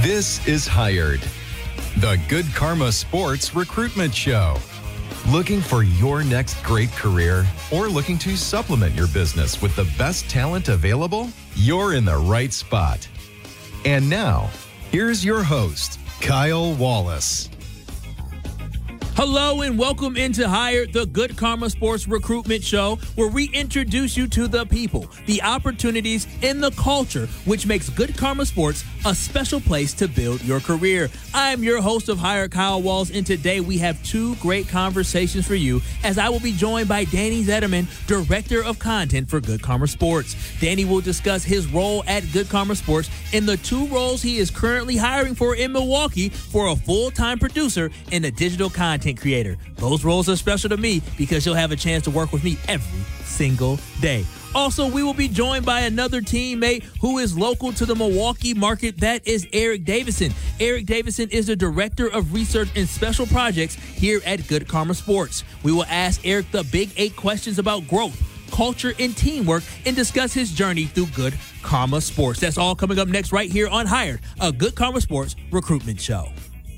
This is Hired, the Good Karma Sports Recruitment Show. Looking for your next great career or looking to supplement your business with the best talent available? You're in the right spot. And now, here's your host, Kyle Wallace. Hello and welcome into Hired, the Good Karma Sports Recruitment Show, where we introduce you to the people, the opportunities, and the culture which makes Good Karma Sports a special place to build your career. I'm your host of Hired, Kyle Wallace, and today we have two great conversations for you as I will be joined by Danny Zetterman, Director of Content for Good Karma Sports. Danny will discuss his role at Good Karma Sports and the two roles he is currently hiring for in Milwaukee for a full-time producer and a digital content creator. Those roles are special to me because you'll have a chance to work with me every single day. Also, we will be joined by another teammate who is local to the Milwaukee market. That is Eric Davison. Eric Davison is the Director of Research and Special Projects here at Good Karma Sports. We will ask Eric the big 8 questions about growth, culture, and teamwork, and discuss his journey through Good Karma Sports. That's all coming up next right here on Hired, a Good Karma Sports recruitment show.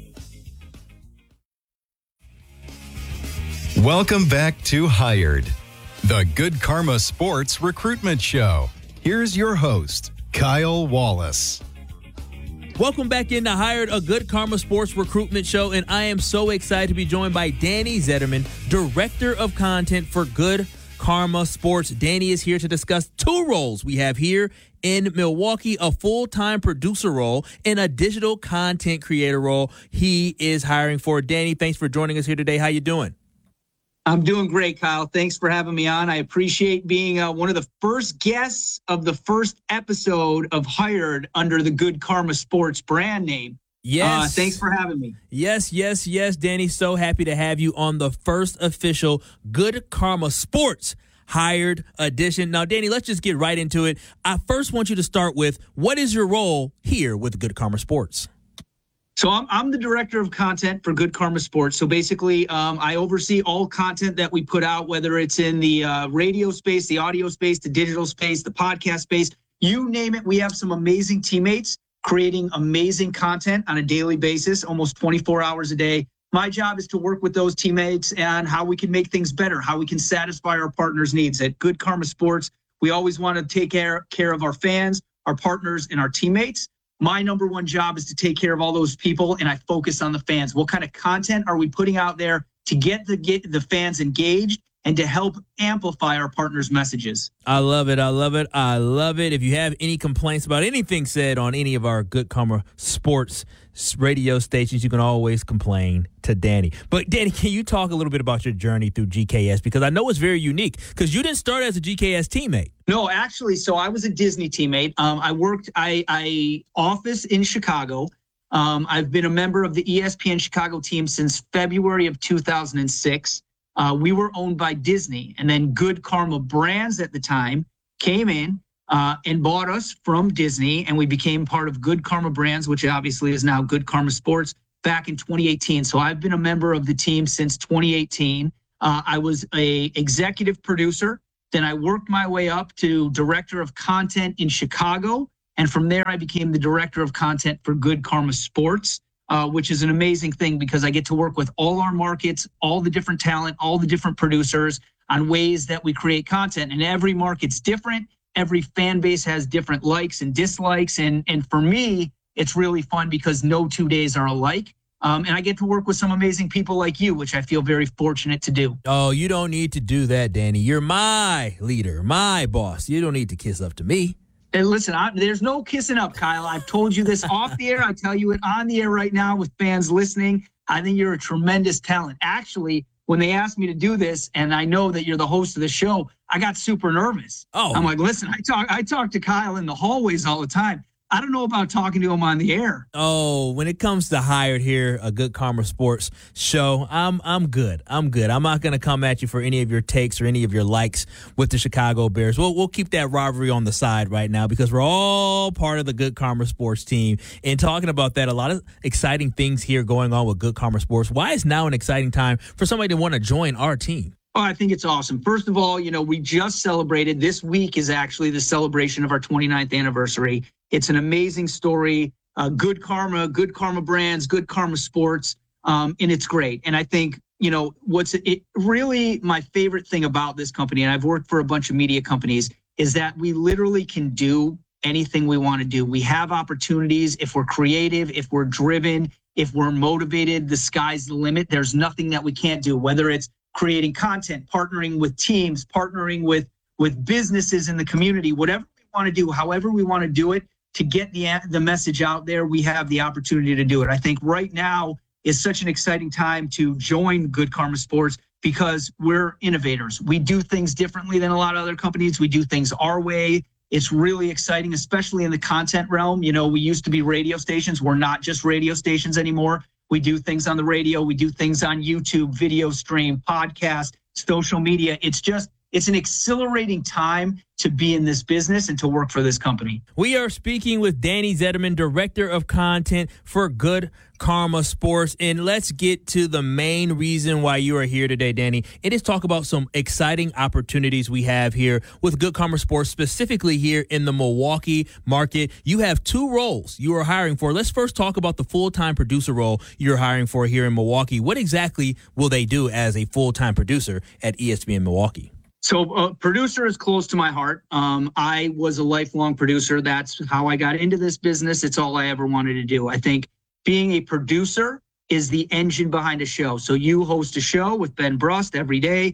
Welcome back to Hired, the Good Karma Sports Recruitment Show. Here's your host, Kyle Wallace. Welcome back into Hired, a Good Karma Sports Recruitment Show, and I am so excited to be joined by Danny Zetterman, Director of Content for Good Karma Sports. Danny is here to discuss two roles we have here in Milwaukee, a full-time producer role and a digital content creator role he is hiring for. Danny, thanks for joining us here today. How you doing? I'm doing great, Kyle. Thanks for having me on. I appreciate being one of the first guests of the first episode of Hired under the Good Karma Sports brand name. Yes. Thanks for having me. Yes, Danny. So happy to have you on the first official Good Karma Sports Hired edition. Now, Danny, let's just get right into it. I first want you to start with, what is your role here with Good Karma Sports? So I'm the Director of Content for Good Karma Sports. So basically, I oversee all content that we put out, whether it's in the radio space, the audio space, the digital space, the podcast space, you name it. We have some amazing teammates creating amazing content on a daily basis, almost 24 hours a day. My job is to work with those teammates and how we can make things better, how we can satisfy our partners' needs. At Good Karma Sports, we always want to take care of our fans, our partners, and our teammates. My number one job is to take care of all those people, and I focus on the fans. What kind of content are we putting out there to get the fans engaged and to help amplify our partners' messages? I love it. If you have any complaints about anything said on any of our Good Karma Sports radio stations, you can always complain to Danny. But Danny, can you talk a little bit about your journey through GKS? Because I know it's very unique because you didn't start as a GKS teammate. No, actually, so I was a Disney teammate. I office in Chicago. I've been a member of the ESPN Chicago team since February of 2006. We were owned by Disney, and then Good Karma Brands at the time came in and bought us from Disney, and we became part of Good Karma Brands, which obviously is now Good Karma Sports, back in 2018. So I've been a member of the team since 2018. I was a executive producer. Then I worked my way up to Director of Content in Chicago, and from there I became the Director of Content for Good Karma Sports. Which is an amazing thing because I get to work with all our markets, all the different talent, all the different producers on ways that we create content. And every market's different. Every fan base has different likes and dislikes. And for me, it's really fun because no 2 days are alike. And I get to work with some amazing people like you, which I feel very fortunate to do. Oh, you don't need to do that, Danny. You're my leader, my boss. You don't need to kiss up to me. And listen, there's no kissing up, Kyle. I've told you this off the air. I tell you it on the air right now with fans listening. I think you're a tremendous talent. Actually, when they asked me to do this, and I know that you're the host of the show, I got super nervous. Oh, I'm like, listen, I talk to Kyle in the hallways all the time. I don't know about talking to him on the air. Oh, when it comes to Hired here, a Good Karma Sports show, I'm good. I'm not going to come at you for any of your takes or any of your likes with the Chicago Bears. We'll keep that rivalry on the side right now because we're all part of the Good Karma Sports team. And talking about that, a lot of exciting things here going on with Good Karma Sports. Why is now an exciting time for somebody to want to join our team? Oh, I think it's awesome. First of all, we just celebrated. This week is actually the celebration of our 29th anniversary. It's an amazing story Good Karma Brands, Good Karma Sports, and it's great. And I think, what's it really my favorite thing about this company, and I've worked for a bunch of media companies, is that we literally can do anything we want to do. We have opportunities. If we're creative, if we're driven, if we're motivated, the sky's the limit. There's nothing that we can't do, whether it's creating content, partnering with teams, partnering with businesses in the community, whatever we want to do, however we want to do it to get the message out there, we have the opportunity to do it. I think right now is such an exciting time to join Good Karma Sports because we're innovators. We do things differently than a lot of other companies. We do things our way. It's really exciting, especially in the content realm. We used to be radio stations. We're not just radio stations anymore. We do things on the radio. We do things on YouTube, video stream, podcast, social media. It's an exhilarating time to be in this business and to work for this company. We are speaking with Danny Zetterman, Director of Content for Good Karma Sports. And let's get to the main reason why you are here today, Danny. It is talk about some exciting opportunities we have here with Good Karma Sports, specifically here in the Milwaukee market. You have 2 roles you are hiring for. Let's first talk about the full-time producer role you're hiring for here in Milwaukee. What exactly will they do as a full-time producer at ESPN Milwaukee? So producer is close to my heart. I was a lifelong producer. That's how I got into this business. It's all I ever wanted to do. I think being a producer is the engine behind a show. So you host a show with Ben Brust every day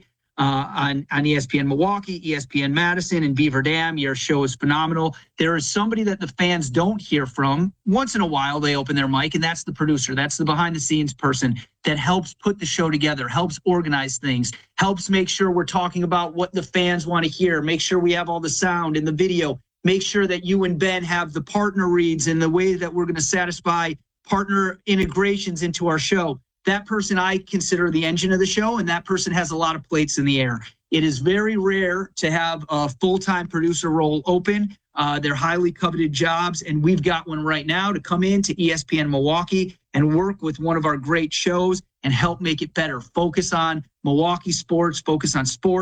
on ESPN Milwaukee, ESPN Madison, and Beaver Dam. Your show is phenomenal. There is somebody that the fans don't hear from. Once in a while, they open their mic, and that's the producer. That's the behind-the-scenes person that helps put the show together, helps organize things, helps make sure we're talking about what the fans want to hear, make sure we have all the sound and the video, make sure that you and Ben have the partner reads and the way that we're going to satisfy partner integrations into our show. That person I consider the engine of the show, and that person has a lot of plates in the air. It is very rare to have a full-time producer role open. They're highly coveted jobs, and we've got one right now to come in to ESPN Milwaukee and work with one of our great shows and help make it better. Focus on Milwaukee sports, focus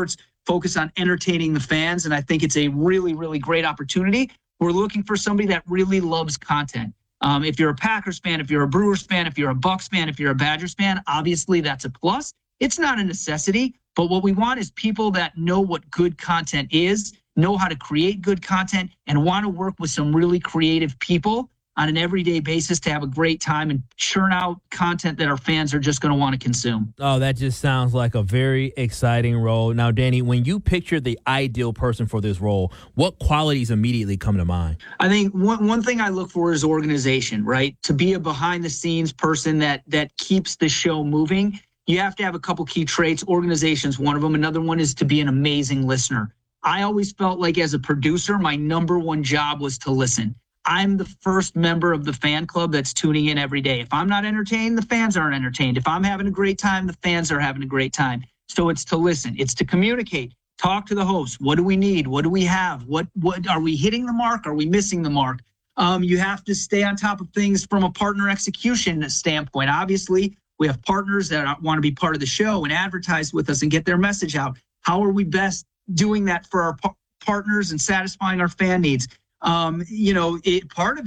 on entertaining the fans, and I think it's a really, really great opportunity. We're looking for somebody that really loves content. If you're a Packers fan, if you're a Brewers fan, if you're a Bucks fan, if you're a Badgers fan, obviously that's a plus. It's not a necessity, but what we want is people that know what good content is, know how to create good content, and want to work with some really creative people on an everyday basis to have a great time and churn out content that our fans are just going to want to consume. Oh, that just sounds like a very exciting role. Now, Danny, when you picture the ideal person for this role, what qualities immediately come to mind? I think one thing I look for is organization, right? To be a behind-the-scenes person that keeps the show moving, you have to have a couple key traits. Organization's one of them. Another one is to be an amazing listener. I always felt like as a producer, my number one job was to listen. I'm the first member of the fan club that's tuning in every day. If I'm not entertained, the fans aren't entertained. If I'm having a great time, the fans are having a great time. So it's to listen. It's to communicate. Talk to the host. What do we need? What do we have? What are we hitting the mark? Are we missing the mark? You have to stay on top of things from a partner execution standpoint. Obviously, we have partners that want to be part of the show and advertise with us and get their message out. How are we best doing that for our partners and satisfying our fan needs? Part of